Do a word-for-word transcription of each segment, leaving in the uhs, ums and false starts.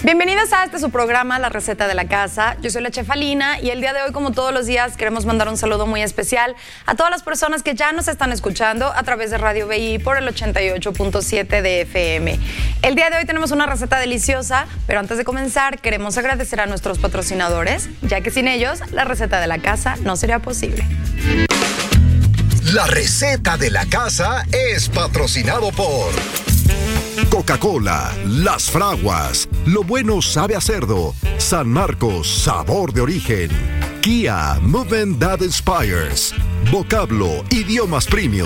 Bienvenidos a este su programa, La Receta de la Casa. Yo soy la chef Alina y el día de hoy, como todos los días, queremos mandar un saludo muy especial a todas las personas que ya nos están escuchando a través de Radio B I por el ochenta y ocho punto siete de F M. El día de hoy tenemos una receta deliciosa, pero antes de comenzar queremos agradecer a nuestros patrocinadores, ya que sin ellos la receta de la casa no sería posible. La Receta de la Casa es patrocinado por Coca-Cola, Las Fraguas, Lo Bueno Sabe a Cerdo, San Marcos, Sabor de Origen, Kia, Movement That Inspires, Vocablo, Idiomas Premium.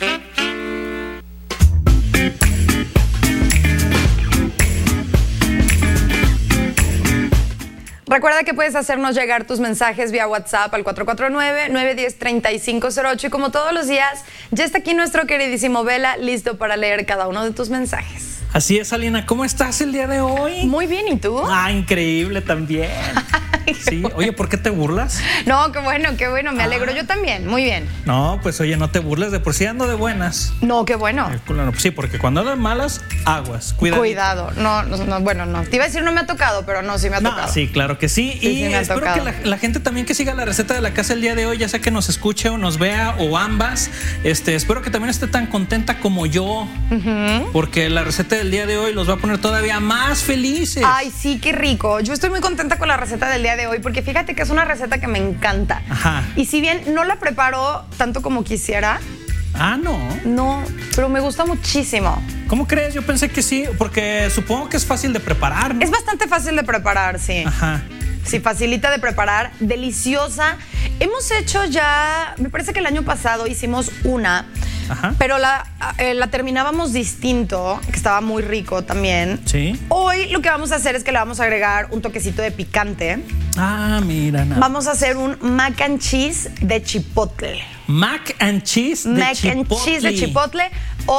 Recuerda que puedes hacernos llegar tus mensajes vía WhatsApp al cuatro cuatro nueve, nueve uno cero, tres cinco cero ocho y como todos los días, ya está aquí nuestro queridísimo Vela, listo para leer cada uno de tus mensajes. Así es, Alina. ¿Cómo estás el día de hoy? Muy bien, ¿y tú? Ah, increíble también. Ay, sí. bueno. Oye, ¿por qué te burlas? No, qué bueno, qué bueno. Me alegro. Ah. Yo también. Muy bien. No, pues oye, no te burles, de por sí ando de buenas. No, qué bueno. Eh, claro, sí, porque cuando andan malas, aguas. Cuidado. Cuidado. No, no, no, bueno, no. Te iba a decir no me ha tocado, pero no, sí me ha No, tocado. sí, claro que sí. Sí, y sí me ha espero tocado. que la, la gente también que siga la receta de la casa el día de hoy, ya sea que nos escuche o nos vea o ambas, este, espero que también esté tan contenta como yo, uh-huh. porque la receta del día de hoy los va a poner todavía más felices. Ay, sí, qué rico. Yo estoy muy contenta con la receta del día de hoy porque fíjate que es una receta que me encanta. Ajá. Y si bien no la preparo tanto como quisiera, Ah, no. no, pero me gusta muchísimo. ¿Cómo crees? Yo pensé que sí, porque supongo que es fácil de preparar, ¿no? Es bastante fácil de preparar, sí. Ajá. Sí, facilita de preparar, deliciosa. Hemos hecho ya, me parece que el año pasado hicimos una, Ajá. pero la, eh, la terminábamos distinto, que estaba muy rico también. Sí. Hoy lo que vamos a hacer es que le vamos a agregar un toquecito de picante. Ah, mira. Nada. Vamos a hacer un mac and cheese de chipotle. Mac and cheese de mac chipotle. and cheese de chipotle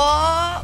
o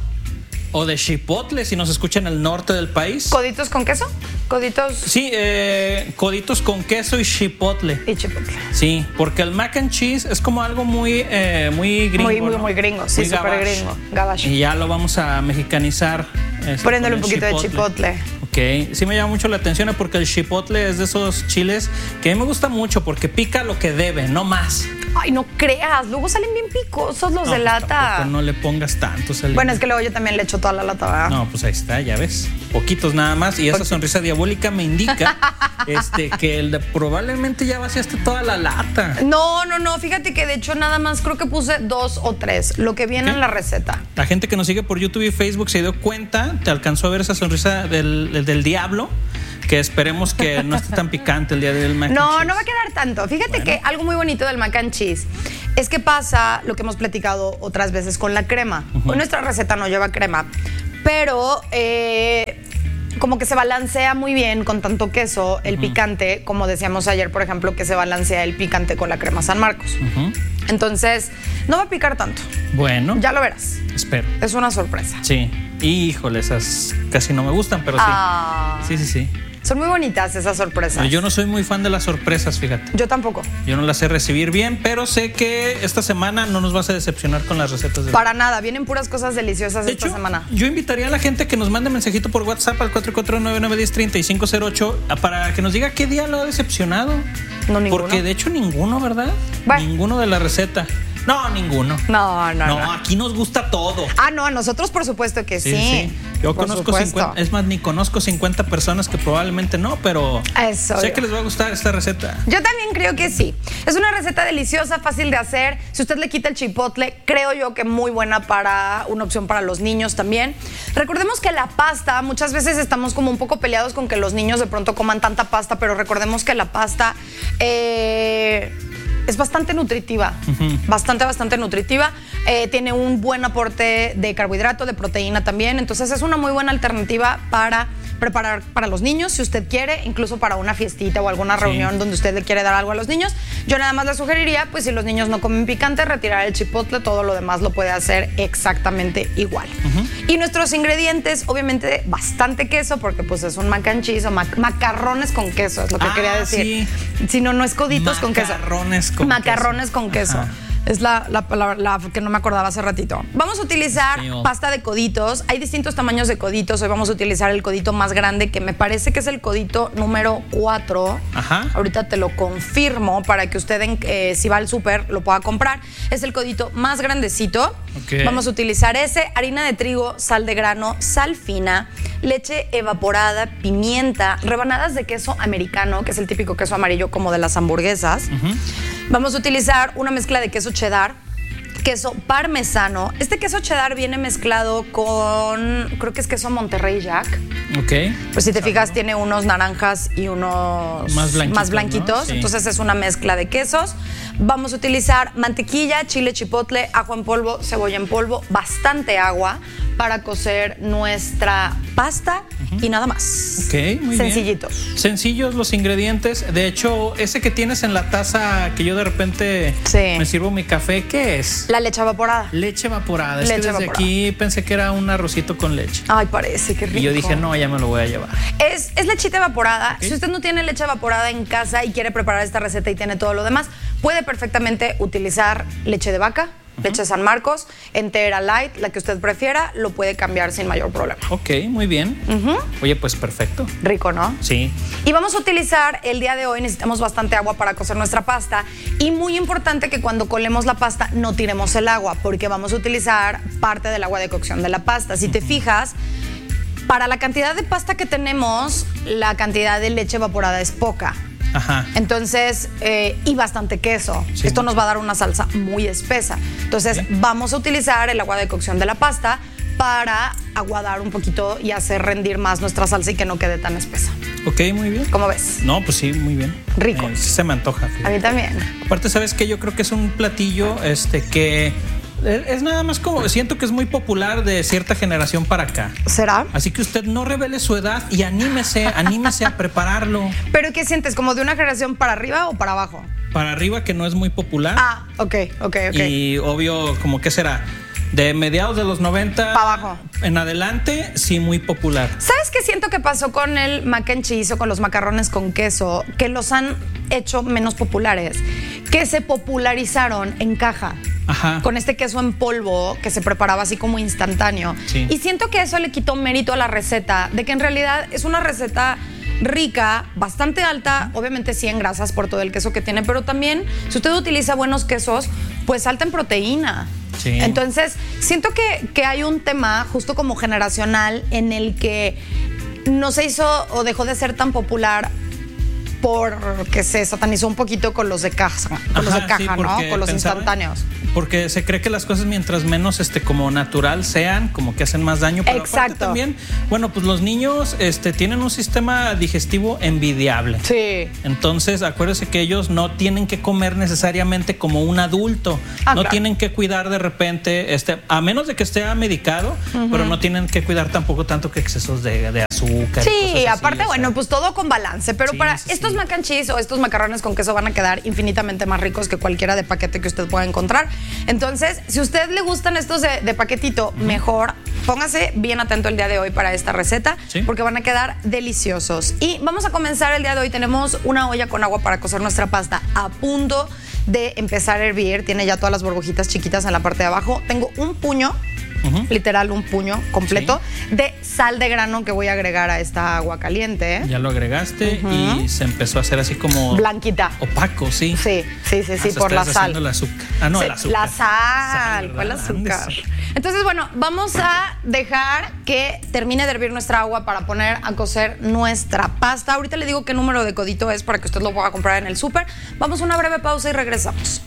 O de chipotle, si nos escuchan en el norte del país. coditos con queso. Coditos Sí, eh, coditos con queso y chipotle. y chipotle. Sí, porque el mac and cheese es como algo muy, eh, muy gringo. Muy, muy, ¿no? muy gringo, sí, Muy súper gabacho. gringo. Gabacho. Y ya lo vamos a mexicanizar. este, Poniéndole con un el poquito de chipotle. Ok, sí me llama mucho la atención porque el chipotle es de esos chiles que a mí me gusta mucho porque pica lo que debe, no más. Ay, no creas, luego salen bien picosos los No, de pues lata. tampoco no le pongas tanto. Salim. Bueno, es que luego yo también le echo toda la lata, ¿verdad? No, pues ahí está, ya ves. Poquitos nada más. Y esa Poquito. sonrisa diabólica me indica este, que el de, probablemente ya vaciaste toda la lata. No, no, no, fíjate que de hecho nada más creo que puse dos o tres, lo que viene ¿Qué? en la receta. La gente que nos sigue por YouTube y Facebook se dio cuenta, te alcanzó a ver esa sonrisa del, del, del diablo, que esperemos que no esté tan picante el día del mac and No, cheese. no va a quedar tanto. Fíjate Bueno. que algo muy bonito del mac and cheese es que pasa lo que hemos platicado otras veces con la crema. Uh-huh. Hoy nuestra receta no lleva crema, pero eh, como que se balancea muy bien con tanto queso, el uh-huh. picante, como decíamos ayer, por ejemplo, que se balancea el picante con la crema San Marcos. Uh-huh. Entonces, no va a picar tanto. Bueno. Ya lo verás. Espero. Es una sorpresa. Sí. Híjole, esas casi no me gustan, pero sí. Ah. Sí, sí, sí. Son muy bonitas esas sorpresas. Yo no soy muy fan de las sorpresas, fíjate. Yo tampoco. Yo no las sé recibir bien, pero sé que esta semana no nos vas a decepcionar con las recetas de... Para nada, vienen puras cosas deliciosas De esta hecho, semana. yo invitaría a la gente que nos mande mensajito por WhatsApp al cuatro cuatro nueve, nueve uno cero, tres cinco cero ocho para que nos diga qué día lo ha decepcionado. No, ninguno. Porque de hecho ninguno, ¿verdad? Bueno. Ninguno de la receta. No, ninguno. No, no, No, no. aquí nos gusta todo. Ah, no, a nosotros por supuesto que sí. Sí, sí. Yo por conozco supuesto. cincuenta, es más, ni conozco cincuenta personas que probablemente no, pero Eso sé yo. que les va a gustar esta receta. Yo también creo que sí. Es una receta deliciosa, fácil de hacer. Si usted le quita el chipotle, creo yo que muy buena para una opción para los niños también. Recordemos que la pasta, muchas veces estamos como un poco peleados con que los niños de pronto coman tanta pasta, pero recordemos que la pasta eh, es bastante nutritiva, uh-huh. bastante, bastante nutritiva. Eh, tiene un buen aporte de carbohidrato, de proteína también. Entonces es una muy buena alternativa para preparar para los niños, si usted quiere, incluso para una fiestita o alguna reunión sí. donde usted le quiere dar algo a los niños. Yo nada más le sugeriría, pues si los niños no comen picante, retirar el chipotle, todo lo demás lo puede hacer exactamente igual. Uh-huh. Y nuestros ingredientes, obviamente bastante queso, porque pues es un mac and cheese o mac- macarrones con queso, es lo que ah, quería decir. Sí. Si no, no es coditos con queso. Macarrones con Macarrones queso. con queso. Ajá. Es la, la palabra la que no me acordaba hace ratito. Vamos a utilizar Sí, pasta de coditos. Hay distintos tamaños de coditos. Hoy vamos a utilizar el codito más grande, que me parece que es el codito número cuatro. Ajá. Ahorita te lo confirmo para que usted, en, eh, si va al súper, lo pueda comprar. Es el codito más grandecito. Okay. Vamos a utilizar ese, harina de trigo, sal de grano, sal fina, leche evaporada, pimienta, rebanadas de queso americano, que es el típico queso amarillo como de las hamburguesas. Uh-huh. Vamos a utilizar una mezcla de queso cheddar, queso parmesano. Este queso cheddar viene mezclado con, creo que es queso Monterrey Jack. Ok. Pues si te fijas, tiene unos naranjas y unos más blanquitos. Más blanquitos. ¿No? Sí. Entonces es una mezcla de quesos. Vamos a utilizar mantequilla, chile chipotle, ajo en polvo, cebolla en polvo, bastante agua para cocer nuestra pasta uh-huh. y nada más. Ok, muy Sencillitos. bien. Sencillos los ingredientes. De hecho, ese que tienes en la taza que yo de repente sí. me sirvo mi café, ¿qué es? La leche evaporada. Leche evaporada. Es leche que desde evaporada. Aquí pensé que era un arrocito con leche. Ay, parece, qué rico. Y yo dije, no, ya me lo voy a llevar. Es, es lechita evaporada. Okay. Si usted no tiene leche evaporada en casa y quiere preparar esta receta y tiene todo lo demás, puede perfectamente utilizar leche de vaca, uh-huh. leche de San Marcos, entera light, la que usted prefiera, lo puede cambiar sin mayor problema. Ok, muy bien. Uh-huh. Oye, pues perfecto. Rico, ¿no? Sí. Y vamos a utilizar, el día de hoy necesitamos bastante agua para cocer nuestra pasta, y muy importante que cuando colemos la pasta no tiremos el agua, porque vamos a utilizar parte del agua de cocción de la pasta. Si uh-huh. te fijas, para la cantidad de pasta que tenemos, la cantidad de leche evaporada es poca. Ajá. Entonces, eh, y bastante queso. Sí, Esto mucho. Nos va a dar una salsa muy espesa. Entonces, ¿sí? vamos a utilizar el agua de cocción de la pasta para aguadar un poquito y hacer rendir más nuestra salsa y que no quede tan espesa. Ok, muy bien. ¿Cómo ves? No, pues sí, muy bien. Rico. Eh, sí se me antoja. Fíjate. A mí también. Aparte, ¿sabes qué? Yo creo que es un platillo este, que... Es nada más como, siento que es muy popular de cierta generación para acá. ¿Será? Así que usted no revele su edad y anímese, anímese a prepararlo. ¿Pero qué sientes? ¿Como de una generación para arriba o para abajo? Para arriba, que no es muy popular. Ah, ok, ok, ok. Y obvio, como que será, de mediados de los noventa para abajo en adelante, sí, muy popular. ¿Sabes qué siento que pasó con el mac and cheese o con los macarrones con queso? Que los han hecho menos populares, que se popularizaron en caja. Ajá. Con este queso en polvo que se preparaba así como instantáneo. Sí. Y siento que eso le quitó mérito a la receta, de que en realidad es una receta rica, bastante alta, obviamente sí en grasas por todo el queso que tiene, pero también si usted utiliza buenos quesos, pues alta en proteína. Sí. Entonces, siento que, que hay un tema justo como generacional en el que no se hizo o dejó de ser tan popular porque se satanizó un poquito con los de caja, con Ajá, los de caja, sí, ¿no? Con los pensaban, instantáneos. Porque se cree que las cosas mientras menos este como natural sean, como que hacen más daño. Pero exacto. También, bueno, pues los niños este, tienen un sistema digestivo envidiable. Sí. Entonces, acuérdese que ellos no tienen que comer necesariamente como un adulto. Ah, no claro. tienen que cuidar de repente, este, a menos de que esté medicado, uh-huh. pero no tienen que cuidar tampoco tanto que excesos de, de azúcar. Sí, y cosas aparte, así, bueno, o sea, pues todo con balance. Pero sí, para sí, estos sí. mac and cheese o estos macarrones con queso van a quedar infinitamente más ricos que cualquiera de paquete que usted pueda encontrar. Entonces, si a usted le gustan estos de, de paquetito, uh-huh. mejor póngase bien atento el día de hoy para esta receta, ¿sí? Porque van a quedar deliciosos. Y vamos a comenzar el día de hoy. Tenemos una olla con agua para cocer nuestra pasta a punto de empezar a hervir. Tiene ya todas las burbujitas chiquitas en la parte de abajo. Tengo un puño, uh-huh. literal un puño completo, sí. de sal de grano que voy a agregar a esta agua caliente. Ya lo agregaste uh-huh. y se empezó a hacer así como blanquita, opaco, sí. Sí, sí, sí, sí, ah, por la sal. El azúcar. Ah, no, sí, el azúcar. La sal, ¿cuál azúcar? Entonces, bueno, vamos a dejar que termine de hervir nuestra agua para poner a cocer nuestra pasta. Ahorita le digo qué número de codito es para que usted lo pueda comprar en el súper. Vamos a una breve pausa y regresamos.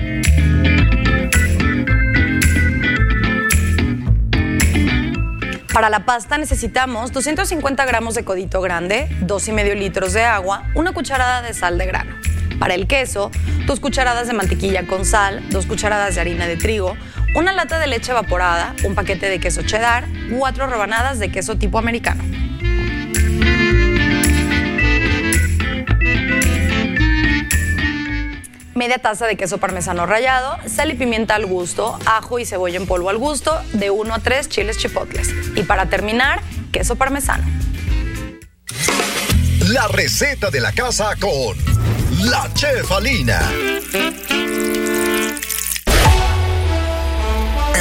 Para la pasta necesitamos doscientos cincuenta gramos de codito grande, dos y medio litros de agua, una cucharada de sal de grano. Para el queso, dos cucharadas de mantequilla con sal, dos cucharadas de harina de trigo, una lata de leche evaporada, un paquete de queso cheddar, cuatro rebanadas de queso tipo americano. Media taza de queso parmesano rallado, sal y pimienta al gusto, ajo y cebolla en polvo al gusto, de uno a tres chiles chipotles. Y para terminar, queso parmesano. La receta de la casa con la Chef Alina.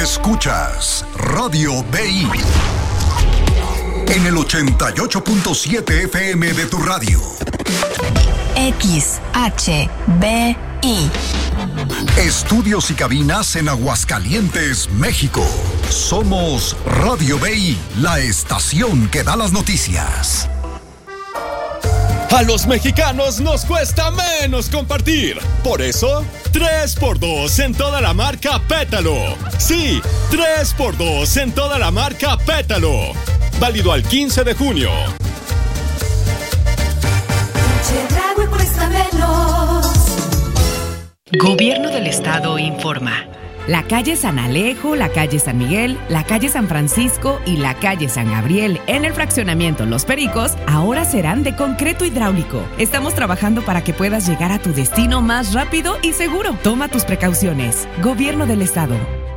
Escuchas Radio B I en el ochenta y ocho punto siete F M de tu radio. X H B I. Estudios y cabinas en Aguascalientes, México. Somos Radio B I, la estación que da las noticias. A los mexicanos nos cuesta menos compartir. Por eso, tres por dos en toda la marca Pétalo. Sí, tres por dos en toda la marca Pétalo. Válido al quince de junio. Gobierno del Estado informa. La calle San Alejo, la calle San Miguel, la calle San Francisco y la calle San Gabriel en el fraccionamiento Los Pericos ahora serán de concreto hidráulico. Estamos trabajando para que puedas llegar a tu destino más rápido y seguro. Toma tus precauciones. Gobierno del Estado.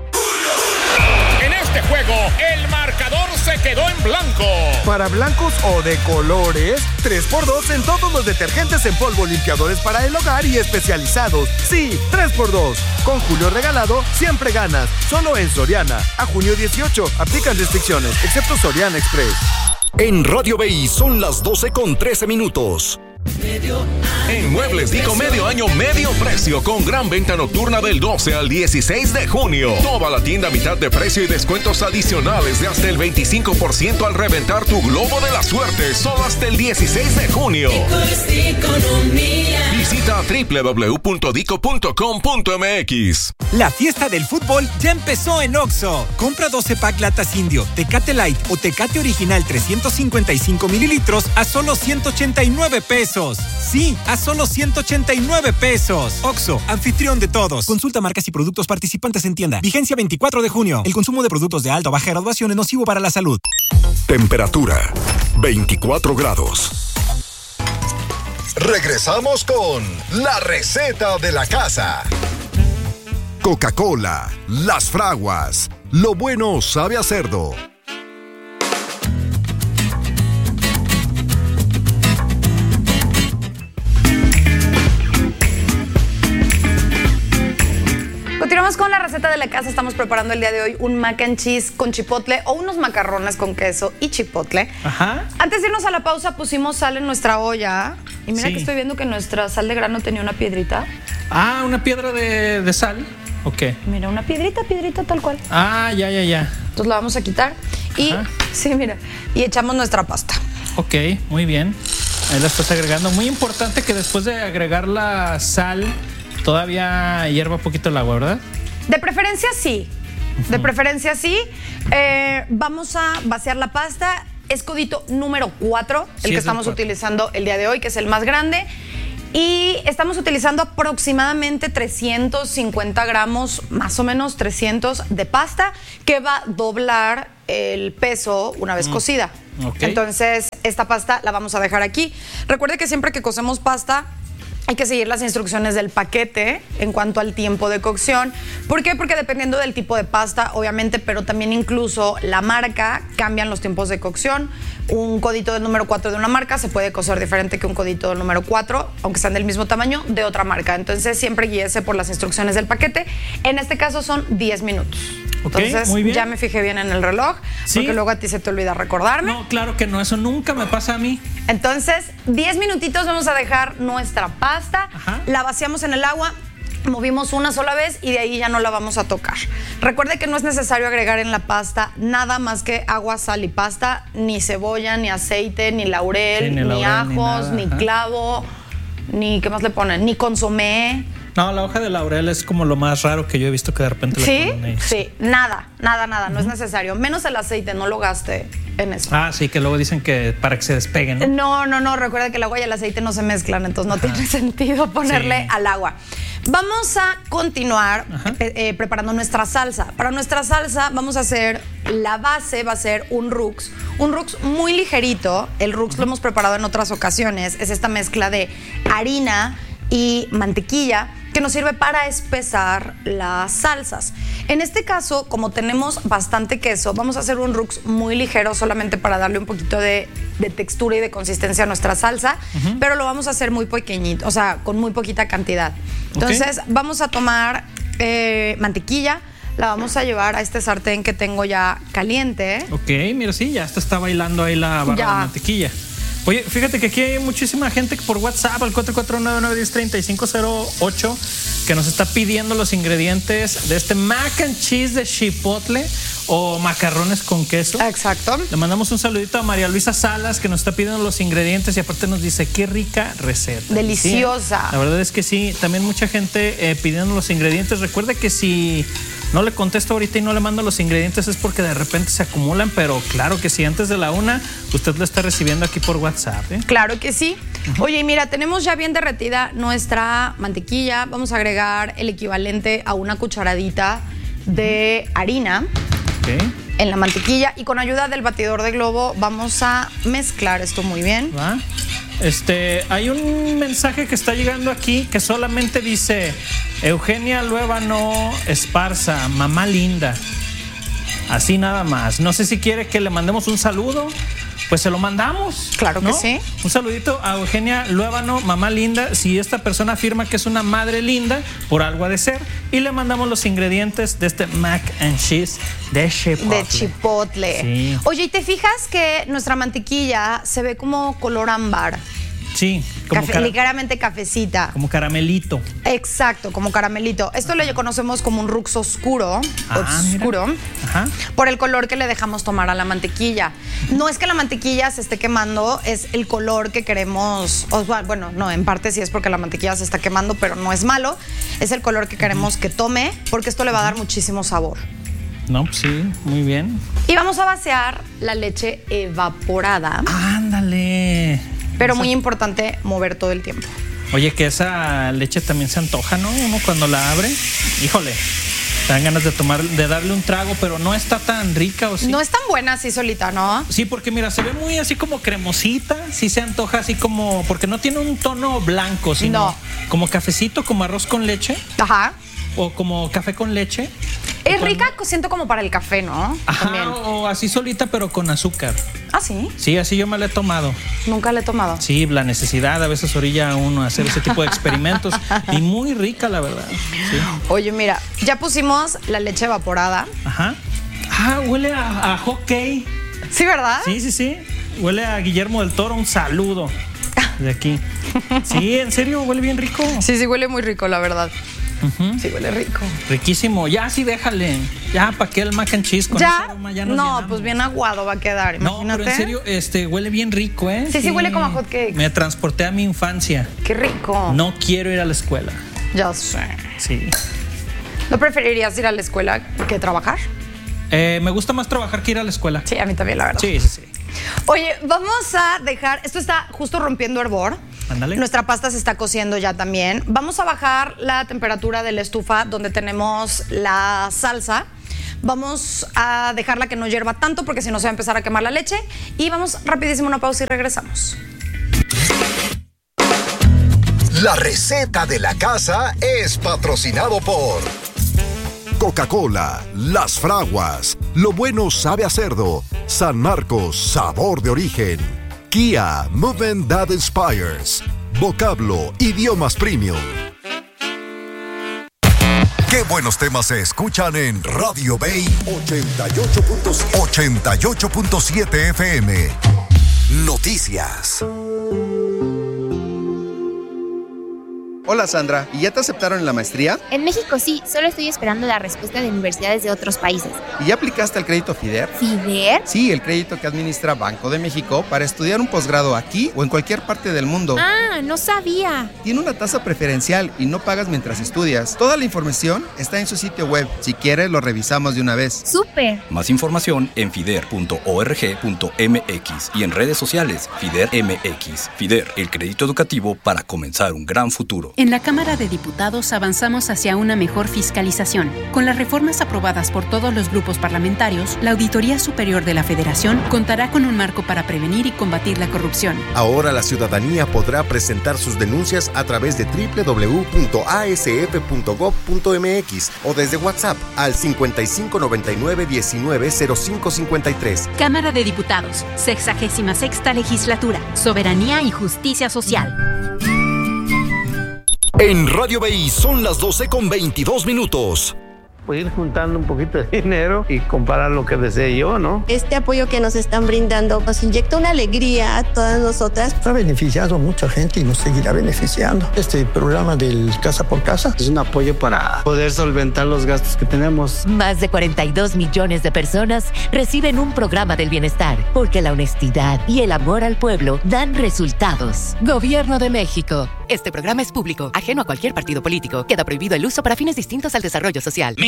En este juego, el marcador se quedó en blanco. Para blancos o de colores, tres por dos en todos los detergentes en polvo, limpiadores para el hogar y especializados. Sí, tres por dos. Con Julio regalado, siempre ganas. Solo en Soriana. A junio dieciocho. Aplican restricciones, excepto Soriana Express. En Radio B I son las doce con trece minutos. En Muebles Dico, medio año, medio precio, con gran venta nocturna del doce al dieciséis de junio. Toda la tienda a mitad de precio y descuentos adicionales de hasta el veinticinco por ciento al reventar tu globo de la suerte, solo hasta el dieciséis de junio. Visita doble u doble u doble u punto dico punto com punto m x. La fiesta del fútbol ya empezó en Oxxo. Compra doce pack latas Indio, Tecate Light o Tecate Original trescientos cincuenta y cinco mililitros a solo ciento ochenta y nueve pesos. Sí, a solo ciento ochenta y nueve pesos. Oxxo, anfitrión de todos. Consulta marcas y productos participantes en tienda. Vigencia veinticuatro de junio. El consumo de productos de alta o baja graduación es nocivo para la salud. Temperatura veinticuatro grados. Regresamos con la receta de la casa. Coca-Cola, Las Fraguas. Lo bueno sabe a cerdo. Continuamos con la receta de la casa. Estamos preparando el día de hoy un mac and cheese con chipotle o unos macarrones con queso y chipotle. Ajá. Antes de irnos a la pausa pusimos sal en nuestra olla. Y mira Sí. que estoy viendo que nuestra sal de grano tenía una piedrita. Ah, una piedra de, de sal. Ok. Mira, una piedrita, piedrita tal cual. Ah, ya, ya, ya. Entonces la vamos a quitar. Y, Ajá. sí, mira, y echamos nuestra pasta. Ok, muy bien. Ahí la estás agregando. Muy importante que después de agregar la sal, todavía hierva un poquito el agua, ¿verdad? De preferencia sí. De Ujú. preferencia sí. Eh, vamos a vaciar la pasta. Es codito número cuatro, el Sí, que es el estamos cuatro. utilizando el día de hoy, que es el más grande. Y estamos utilizando aproximadamente trescientos cincuenta gramos, más o menos trescientos de pasta, que va a doblar el peso una vez Mm. cocida. Ok. Entonces, esta pasta la vamos a dejar aquí. Recuerde que siempre que cocemos pasta, hay que seguir las instrucciones del paquete en cuanto al tiempo de cocción. ¿Por qué? Porque dependiendo del tipo de pasta, obviamente, pero también incluso la marca, cambian los tiempos de cocción. Un codito del número cuatro de una marca se puede cocer diferente que un codito del número cuatro, aunque sean del mismo tamaño, de otra marca. Entonces, siempre guíese por las instrucciones del paquete. En este caso son diez minutos. Ok, Entonces, muy bien. ya me fijé bien en el reloj, Sí. porque luego a ti se te olvida recordarme. No, claro que no, eso nunca me pasa a mí. Entonces, diez minutitos vamos a dejar nuestra pasta, Ajá. la vaciamos en el agua, movimos una sola vez y de ahí ya no la vamos a tocar. Recuerde que no es necesario agregar en la pasta nada más que agua, sal y pasta, ni cebolla, ni aceite, ni laurel, Sí, ni ni, laurel, ni ajos, nada, ni, ajá. clavo, ni ¿qué más le ponen? Ni consomé. No, la hoja de laurel es como lo más raro que yo he visto que de repente le ¿Sí? ponen ahí. Sí, nada, nada, nada, no es necesario. Menos el aceite, no lo gaste en eso. Ah, sí, que luego dicen que para que se despeguen, ¿no? No, no, no, recuerda que el agua y el aceite no se mezclan, entonces no tiene sentido ponerle Sí. al agua. Vamos a continuar Ajá. eh, eh, preparando nuestra salsa. Para nuestra salsa vamos a hacer, la base va a ser un rux, un rux muy ligerito. El rux lo hemos preparado en otras ocasiones, es esta mezcla de harina y mantequilla que nos sirve para espesar las salsas. En este caso, como tenemos bastante queso, vamos a hacer un rux muy ligero solamente para darle un poquito de, de textura y de consistencia a nuestra salsa, Ujú. pero lo vamos a hacer muy pequeñito, o sea, con muy poquita cantidad. Entonces, Ok. vamos a tomar eh, mantequilla, la vamos a llevar a este sartén que tengo ya caliente. Ok, mira, sí, ya está, está bailando ahí la barra Ya. de mantequilla. Oye, fíjate que aquí hay muchísima gente por WhatsApp al cuatro cuatro nueve nueve uno cero tres cinco cero ocho que nos está pidiendo los ingredientes de este mac and cheese de chipotle o macarrones con queso. Exacto. Le mandamos un saludito a María Luisa Salas, que nos está pidiendo los ingredientes y aparte nos dice qué rica receta. Deliciosa. Sí, la verdad es que sí, también mucha gente eh, pidiendo los ingredientes. Recuerde que si no le contesto ahorita y no le mando los ingredientes es porque de repente se acumulan, pero claro que sí, antes de la una usted lo está recibiendo aquí por WhatsApp, ¿eh? Claro que sí. Uh-huh. Oye, mira, tenemos ya bien derretida nuestra mantequilla. Vamos a agregar el equivalente a una cucharadita de harina. Okay. En la mantequilla y con ayuda del batidor de globo vamos a mezclar esto muy bien. ¿Va? Este, hay un mensaje que está llegando aquí que solamente dice Eugenia Luébano Esparza, mamá linda. Así nada más. No sé si quiere que le mandemos un saludo. Pues se lo mandamos. Claro ¿no? que sí. Un saludito a Eugenia Luébano, mamá linda. Si esta persona afirma que es una madre linda, por algo ha de ser. Y le mandamos los ingredientes de este mac and cheese de chipotle. De chipotle. Sí. Oye, ¿y te fijas que nuestra mantequilla se ve como color ámbar? Sí, como Cafe, cara- ligeramente cafecita. como caramelito. Exacto, como caramelito. Esto le conocemos como un rux oscuro, Ah, oscuro, mira. Ajá. por el color que le dejamos tomar a la mantequilla. No es que la mantequilla se esté quemando, es el color que queremos. O, bueno, no, en parte sí es porque la mantequilla se está quemando, pero no es malo. Es el color que queremos que tome, porque esto le va a dar muchísimo sabor. No, pues sí, muy bien. Y vamos a vaciar la leche evaporada. Ándale. Pero muy importante mover todo el tiempo. Oye, que esa leche también se antoja, ¿no? Uno cuando la abre, híjole, te dan ganas de tomar, de darle un trago, pero no está tan rica, ¿o sí? No es tan buena así solita, ¿no? Sí, porque mira, se ve muy así como cremosita, sí se antoja así como, porque no tiene un tono blanco, sino No. como cafecito, como arroz con leche, Ajá. o como café con leche. Es Cuando- rica, siento como para el café, ¿no? Ajá, También. o así solita, pero con azúcar. Ah, sí. Sí, así yo me la he tomado. Nunca la he tomado. Sí, la necesidad a veces orilla a uno a hacer ese tipo de experimentos. Y muy rica, la verdad. Sí. Oye, mira, ya pusimos la leche evaporada. Ajá. Ah, huele a, a hockey. Sí, ¿verdad? Sí, sí, sí. Huele a Guillermo del Toro. Un saludo de aquí. Sí, en serio, huele bien rico. Sí, sí, huele muy rico, la verdad. Uh-huh. Sí, huele rico. Riquísimo. Ya, sí, déjale. Ya, ¿para qué el mac and cheese con ese ¿Ya? aroma? Ya nos No, llenamos. pues bien aguado va a quedar, No, imagínate. pero en serio, este, huele bien rico, ¿eh? Sí, sí, huele como a hot cakes. Me transporté a mi infancia. Qué rico. No quiero ir a la escuela. Ya sé. Sí. ¿No preferirías ir a la escuela que trabajar? Eh, me gusta más trabajar que ir a la escuela. Sí, a mí también, la verdad. Sí, sí, sí. Oye, vamos a dejar, esto está justo rompiendo hervor. Ándale. Nuestra pasta se está cociendo ya también. Vamos a bajar la temperatura de la estufa donde tenemos la salsa. Vamos a dejarla que no hierva tanto porque si no se va a empezar a quemar la leche. Y vamos rapidísimo a una pausa y regresamos. La receta de la casa es patrocinado por Coca-Cola, Las Fraguas, Lo Bueno Sabe a Cerdo, San Marcos, Sabor de Origen, Kia, Movement That Inspires, Vocablo, Idiomas Premium. Qué buenos temas se escuchan en Radio Bay ochenta y ocho punto siete F M. Noticias. Hola Sandra, ¿y ya te aceptaron en la maestría? En México sí, solo estoy esperando la respuesta de universidades de otros países. ¿Y ya aplicaste al crédito FIDER? ¿FIDER? Sí, el crédito que administra Banco de México para estudiar un posgrado aquí o en cualquier parte del mundo. Ah, no sabía. Tiene una tasa preferencial y no pagas mientras estudias. Toda la información está en su sitio web. Si quieres, lo revisamos de una vez. ¡Súper! Más información en fider punto org punto m x y en redes sociales FIDER M X. FIDER, el crédito educativo para comenzar un gran futuro. En la Cámara de Diputados avanzamos hacia una mejor fiscalización. Con las reformas aprobadas por todos los grupos parlamentarios, la Auditoría Superior de la Federación contará con un marco para prevenir y combatir la corrupción. Ahora la ciudadanía podrá presentar sus denuncias a través de doble u doble u doble u punto a s f punto gob punto m x o desde WhatsApp al cincuenta y cinco noventa y nueve diecinueve cero cinco cincuenta y tres. Cámara de Diputados, sexagésima sexta legislatura, soberanía y justicia social. En Radio Bay son las doce con veintidós minutos. pues ir juntando un poquito de dinero y comprar lo que desee yo, ¿no? Este apoyo que nos están brindando nos inyecta una alegría a todas nosotras. Ha beneficiado a mucha gente y nos seguirá beneficiando. Este programa del Casa por Casa es un apoyo para poder solventar los gastos que tenemos. Más de cuarenta y dos millones de personas reciben un programa del bienestar, porque la honestidad y el amor al pueblo dan resultados. Gobierno de México. Este programa es público, ajeno a cualquier partido político. Queda prohibido el uso para fines distintos al desarrollo social.